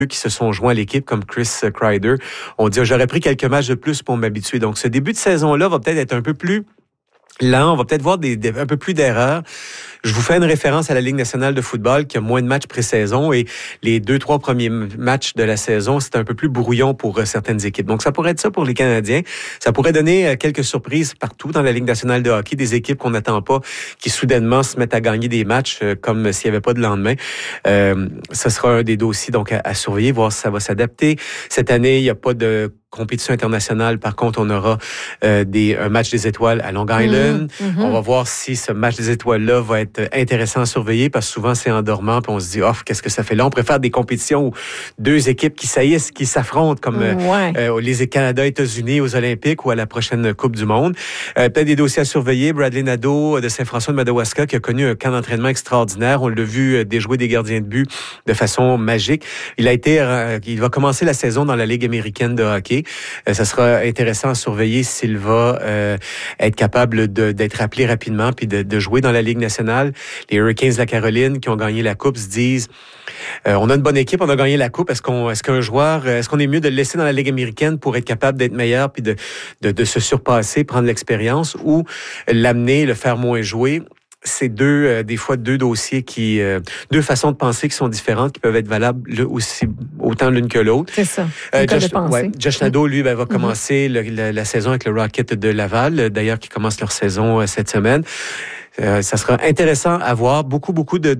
qui se sont joints à l'équipe, comme Chris Kreider, ont dit « J'aurais pris quelques matchs de plus pour m'habituer ». Donc, ce début de saison-là va peut-être être un peu plus lent. On va peut-être voir un peu plus d'erreurs. Je vous fais une référence à la Ligue nationale de football qui a moins de matchs pré-saison et les 2-3 premiers matchs de la saison, c'est un peu plus brouillon pour certaines équipes. Donc, ça pourrait être ça pour les Canadiens. Ça pourrait donner quelques surprises partout dans la Ligue nationale de hockey, des équipes qu'on n'attend pas, qui soudainement se mettent à gagner des matchs comme s'il n'y avait pas de lendemain. Ça sera un des dossiers donc à surveiller, voir si ça va s'adapter. Cette année, il n'y a pas de compétition internationale. Par contre, on aura un match des étoiles à Long Island. On va voir si ce match des étoiles-là va être intéressant à surveiller parce que souvent, c'est en dormant puis on se dit « Oh, qu'est-ce que ça fait là? » On préfère des compétitions où deux équipes qui saillissent, qui s'affrontent comme les Canada-États-Unis aux Olympiques ou à la prochaine Coupe du Monde. Peut-être des dossiers à surveiller. Bradley Nadeau de Saint-François de Madawaska qui a connu un camp d'entraînement extraordinaire. On l'a vu déjouer des gardiens de but de façon magique. Il va commencer la saison dans la Ligue américaine de hockey. Ça sera intéressant à surveiller s'il va être capable d'être appelé rapidement puis de jouer dans la Ligue nationale. Les Hurricanes de la Caroline qui ont gagné la Coupe se disent on a une bonne équipe, on a gagné la Coupe. Est-ce qu'on est mieux de le laisser dans la Ligue américaine pour être capable d'être meilleur puis de se surpasser, prendre l'expérience ou l'amener, le faire moins jouer? C'est des fois deux dossiers deux façons de penser qui sont différentes, qui peuvent être valables autant l'une que l'autre. C'est ça. Josh Nadeau, lui, va commencer la saison avec le Rocket de Laval, d'ailleurs, qui commence leur saison cette semaine. Ça sera intéressant à voir. Beaucoup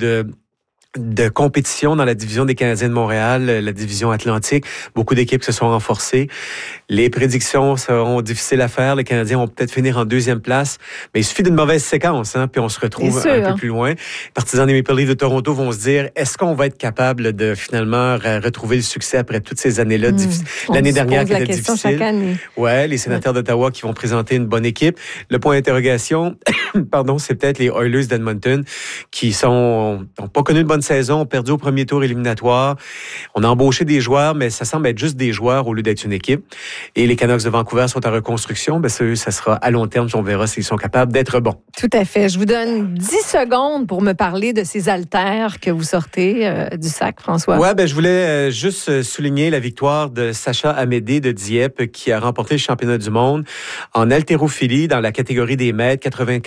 de compétition dans la division des Canadiens de Montréal, la division Atlantique. Beaucoup d'équipes se sont renforcées. Les prédictions seront difficiles à faire. Les Canadiens vont peut-être finir en deuxième place. Mais il suffit d'une mauvaise séquence, puis on se retrouve un peu plus loin. Les partisans des Maple Leafs de Toronto vont se dire, est-ce qu'on va être capable de finalement retrouver le succès après toutes ces années-là? L'année dernière qui était difficile. Chaque année. Ouais, les sénateurs d'Ottawa qui vont présenter une bonne équipe. Le point d'interrogation, c'est peut-être les Oilers d'Edmonton qui n'ont pas connu de bonne saison, ont perdu au premier tour éliminatoire. On a embauché des joueurs, mais ça semble être juste des joueurs au lieu d'être une équipe. Et les Canucks de Vancouver sont en reconstruction. Ça sera à long terme, on verra s'ils sont capables d'être bons. Tout à fait. Je vous donne 10 secondes pour me parler de ces haltères que vous sortez du sac, François. Ouais, je voulais juste souligner la victoire de Sacha Amédée de Dieppe qui a remporté le championnat du monde en haltérophilie dans la catégorie des mètres,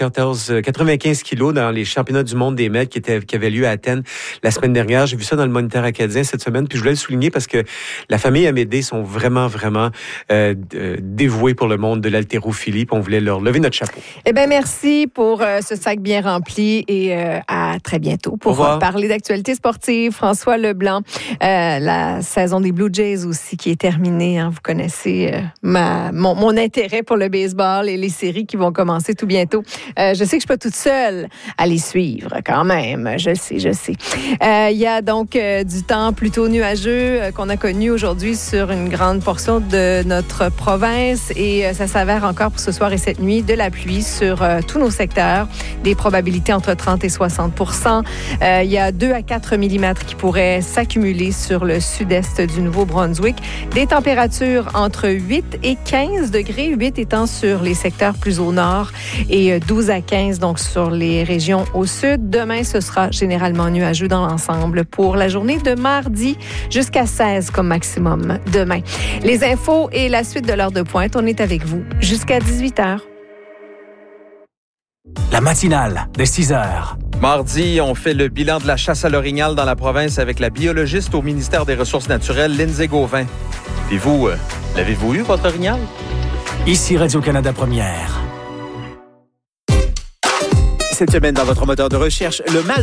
95 kilos dans les championnats du monde des mètres qui avaient lieu à Athènes la semaine dernière. J'ai vu ça dans le Moniteur acadien cette semaine, puis je voulais le souligner parce que la famille Amédée sont vraiment, vraiment dévoués pour le monde de l'haltérophilie, puis on voulait leur lever notre chapeau. Eh bien, merci pour ce sac bien rempli et à très bientôt pour parler d'actualité sportive. François Leblanc, la saison des Blue Jays aussi qui est terminée. Vous connaissez mon intérêt pour le baseball et les séries qui vont commencer tout bientôt. Je sais que je suis pas toute seule à les suivre quand même. Je sais. Il y a donc du temps plutôt nuageux qu'on a connu aujourd'hui sur une grande portion de notre province et ça s'avère encore pour ce soir et cette nuit de la pluie sur tous nos secteurs. Des probabilités entre 30 et 60%. Il y a 2 à 4 mm qui pourraient s'accumuler sur le sud-est du Nouveau-Brunswick. Des températures entre 8 et 15 degrés, 8 étant sur les secteurs plus au nord et 12 à 15 donc sur les régions au sud. Demain, ce sera généralement nuageux dans l'ensemble pour la journée de mardi jusqu'à 16 comme maximum demain. Les infos et la suite de l'heure de pointe, on est avec vous jusqu'à 18h. La matinale de 6h. Mardi, on fait le bilan de la chasse à l'orignal dans la province avec la biologiste au ministère des Ressources naturelles, Lindsay Gauvin. Et vous, l'avez-vous eu, votre orignal? Ici Radio-Canada Première. Cette semaine, dans votre moteur de recherche, le mal